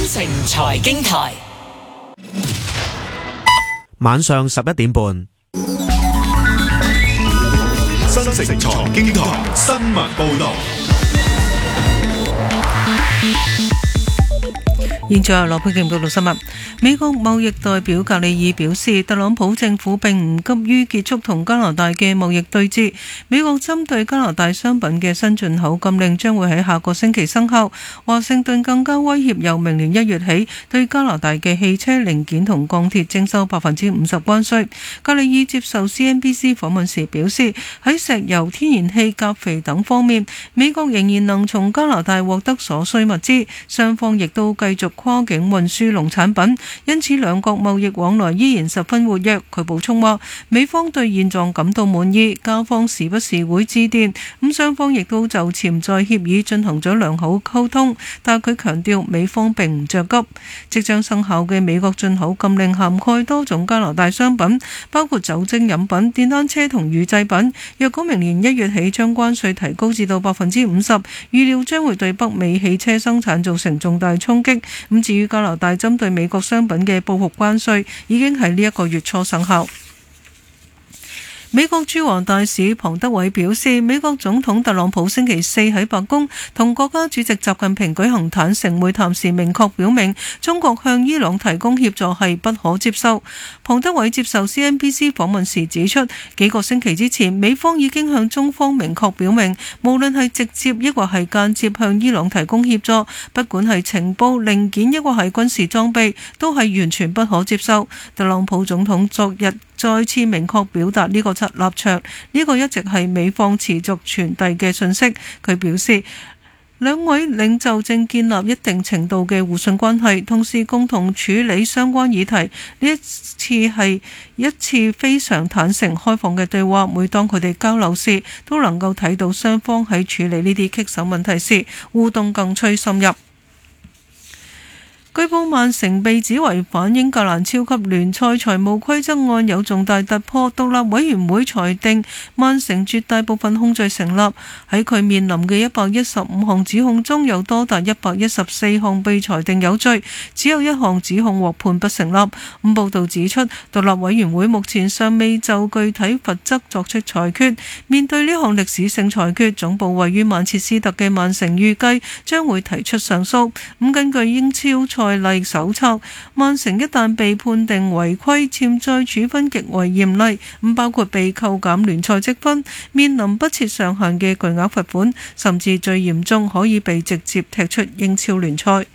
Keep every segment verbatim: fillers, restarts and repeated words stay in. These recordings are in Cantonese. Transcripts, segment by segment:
城財經台， 晚上十一點半。 新城財經台新聞報道。 現在由羅佩劍報道新聞。美國貿易代表格里爾表示，特朗普政府並唔急於結束同加拿大嘅貿易對峙。美國針對加拿大商品嘅新進口禁令將會喺下個星期生效。華盛頓更加威脅由明年一月起對加拿大嘅汽車零件同鋼鐵徵收百分之五十關稅。格里爾接受 C N B C 訪問時表示，喺石油、天然氣、鉀肥等方面，美國仍然能從加拿大獲得所需物資，雙方亦都繼續跨境運輸農產品，因此兩國貿易往來依然十分活躍。佢補充話，美方對現狀感到滿意，加方時不時會致電，咁雙方亦都就潛在協議進行咗良好溝通，但佢強調美方並唔着急。即將生效嘅美國進口禁令涵蓋多種加拿大商品，包括酒精飲品、電單車同乳製品。若果明年一月起將關稅提高至到百分之五十，預料將會對北美汽車生產造成重大衝擊。咁至於加拿大針對美國商品嘅報復關稅，已經喺呢一個月初生效。美國駐華大使龐德偉表示，美國總統特朗普星期四喺白宮同國家主席習近平舉行坦誠會談時，明確表明中國向伊朗提供協助係不可接受。龐德偉接受 C N B C 訪問時指出，幾個星期之前，美方已經向中方明確表明，無論係直接抑或係間接向伊朗提供協助，不管係情報、零件抑或係軍事裝備，都係完全不可接受。特朗普總統昨日再次明確表達呢個立場，呢個一直係美方持續傳遞嘅信息。佢表示，兩位領袖正建立一定程度嘅互信關係，同時共同處理相關議題。呢一次係一次非常坦誠開放嘅對話，每當佢哋交流時，都能夠睇到雙方喺處理呢啲棘手問題時，互動更趨深入。據報曼城被指違反英格蘭超級聯賽財務規則案有重大突破，獨立委員會裁定曼城絕大部分控罪成立。喺佢面臨嘅一百一十五項指控中，有多達一百一十四項被裁定有罪，只有一項指控獲判不成立。咁報道指出，獨立委員會目前尚未就具體罰則作出裁決。面對呢項歷史性裁決，總部位於曼徹斯特嘅曼城預計將會提出上訴。咁根據英超賽例手冊，曼城一旦被判定違規，潛在處分極為嚴厲，咁包括被扣減聯賽積分、面臨不設上限嘅巨額罰款，甚至最嚴重可以被直接踢出英超聯賽。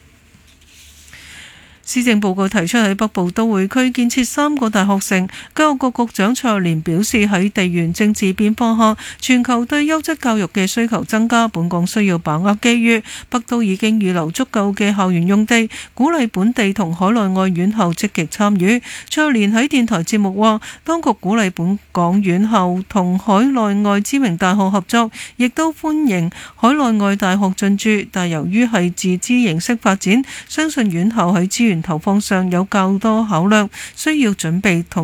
施政報告提出喺北部都會區建設三個大學城。教育局局長蔡若蓮表示，喺地緣政治變化下，全球對優質教育嘅需求增加，本港需要把握機遇。北都已經預留足夠嘅校園用地，鼓勵本地同海內外院校積極參與。蔡若蓮喺電台節目話，當局鼓勵本港院校同海內外知名大學合作，亦都歡迎海內外大學進駐，但由於係自資形式發展，相信院校喺資源投放上有較多考量，需要準備同